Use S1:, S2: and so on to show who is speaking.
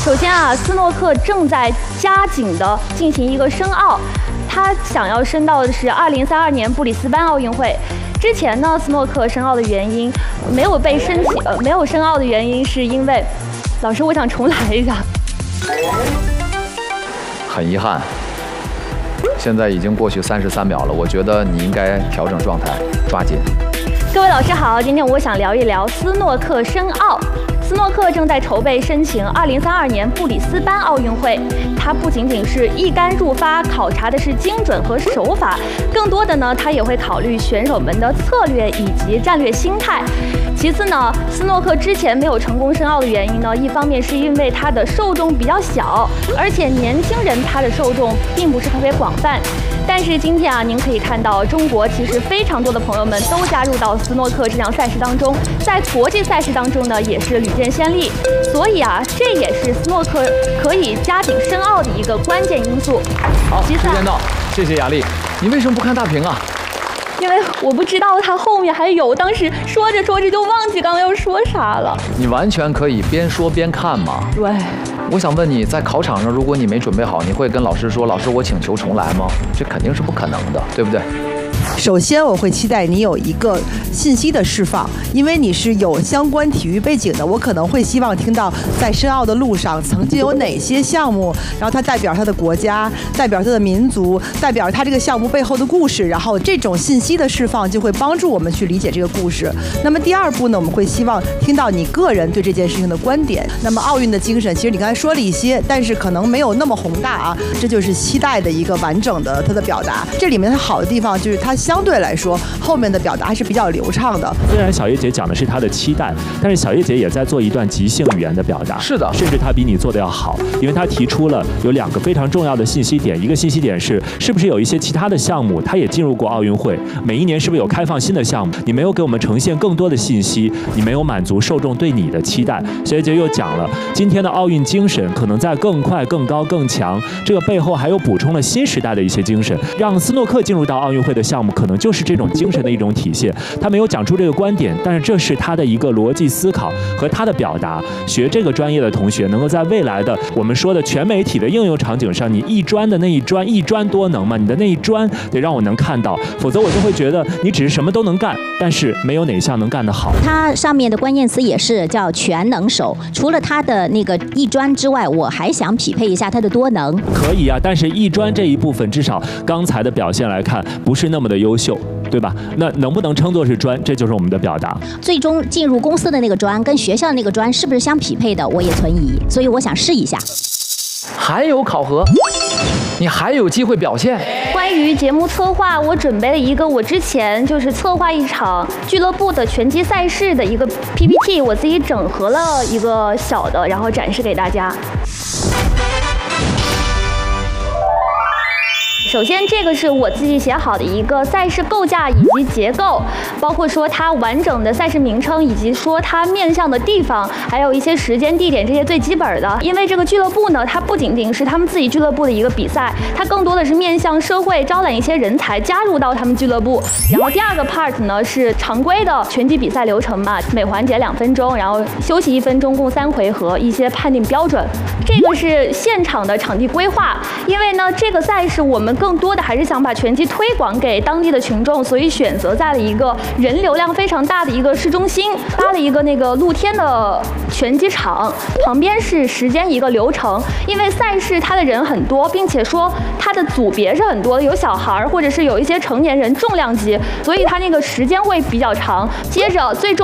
S1: 首先啊，斯诺克正在加紧的进行一个申奥，他想要申到的是2032年布里斯班奥运会。之前呢，斯诺克申奥的原因没有申奥的原因，是因为老师，我想重来一下。
S2: 很遗憾，现在已经过去33秒了，我觉得你应该调整状态，抓紧。
S1: 各位老师好，今天我想聊一聊斯诺克申奥。斯诺克正在筹备申请2032年布里斯班奥运会，它不仅仅是一杆入发，考察的是精准和手法，更多的呢，它也会考虑选手们的策略以及战略心态。其次呢，斯诺克之前没有成功申奥的原因呢，一方面是因为它的受众比较小，而且年轻人他的受众并不是特别广泛。但是今天啊，您可以看到中国其实非常多的朋友们都加入到斯诺克这项赛事当中，在国际赛事当中呢，也是屡见先例。所以啊，这也是斯诺克可以加紧申奥的一个关键因素。
S2: 好，时间到，谢谢雅丽。你为什么不看大屏啊？
S1: 因为我不知道它后面还有，当时说着说着就忘记刚刚要说啥了。
S2: 你完全可以边说边看嘛。
S1: 对。
S2: 我想问你，在考场上，如果你没准备好，你会跟老师说：“老师，我请求重来吗？”这肯定是不可能的，对不对？
S3: 首先，我会期待你有一个信息的释放，因为你是有相关体育背景的，我可能会希望听到在申奥的路上曾经有哪些项目，然后它代表它的国家，代表它的民族，代表它这个项目背后的故事，然后这种信息的释放就会帮助我们去理解这个故事。那么第二步呢，我们会希望听到你个人对这件事情的观点。那么奥运的精神，其实你刚才说了一些，但是可能没有那么宏大啊，这就是期待的一个完整的它的表达。这里面它好的地方就是它相对来说后面的表达还是比较流畅的。
S4: 虽然小叶姐讲的是她的期待，但是小叶姐也在做一段即兴语言的表达。
S2: 是的，
S4: 甚至她比你做的要好，因为她提出了有2个非常重要的信息点。一个信息点是不是有一些其他的项目它也进入过奥运会，每一年是不是有开放新的项目，你没有给我们呈现更多的信息，你没有满足受众对你的期待。小叶姐又讲了今天的奥运精神可能在更快更高更强，这个背后还有补充了新时代的一些精神，让斯诺克进入到奥运会的项目可能就是这种精神的一种体现。他没有讲出这个观点，但是这是他的一个逻辑思考和他的表达。学这个专业的同学能够在未来的我们说的全媒体的应用场景上，你一专的那一专，一专多能嘛，你的那一专得让我能看到，否则我就会觉得你只是什么都能干，但是没有哪项能干得好。
S5: 它上面的关键词也是叫全能手，除了他的那个一专之外，我还想匹配一下他的多能。
S4: 可以啊，但是一专这一部分至少刚才的表现来看不是那么的优秀，对吧？那能不能称作是专，这就是我们的表达。
S5: 最终进入公司的那个专跟学校的那个专是不是相匹配的，我也存疑，所以我想试一下。
S2: 还有考核，你还有机会表现。
S1: 关于节目策划，我准备了一个我之前就是策划一场俱乐部的拳击赛事的一个 PPT， 我自己整合了一个小的，然后展示给大家。首先，这个是我自己写好的一个赛事构架以及结构，包括说它完整的赛事名称，以及说它面向的地方，还有一些时间、地点这些最基本的。因为这个俱乐部呢，它不仅仅是他们自己俱乐部的一个比赛，它更多的是面向社会，招揽一些人才加入到他们俱乐部。然后第二个 part 呢是常规的拳击比赛流程嘛，每环节2分钟，然后休息1分钟，共3回合，一些判定标准。这个是现场的场地规划，因为呢这个赛事我们更多的还是想把拳击推广给当地的群众，所以选择在了一个人流量非常大的一个市中心，搭了一个那个露天的拳击场，旁边是时间一个流程。因为赛事它的人很多，并且说它的组别是很多的，有小孩或者是有一些成年人重量级，所以它那个时间会比较长。接着最重